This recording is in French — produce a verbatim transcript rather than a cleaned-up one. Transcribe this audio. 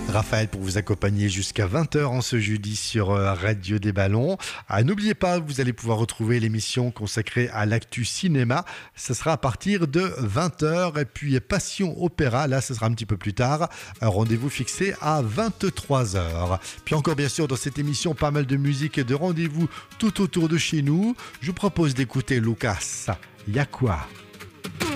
Raphaël pour vous accompagner jusqu'à vingt heures en ce jeudi sur euh, Radio des Ballons. Ah, n'oubliez pas, vous allez pouvoir retrouver l'émission consacrée à l'actu cinéma. Ce sera à partir de vingt heures. Et puis Passion Opéra, là ce sera un petit peu plus tard. Un rendez-vous fixé à vingt-trois heures. Puis encore bien sûr dans cette émission, pas mal de musique et de rendez-vous tout autour de chez nous. Je vous propose d'écouter Lucas. Y'a quoi ?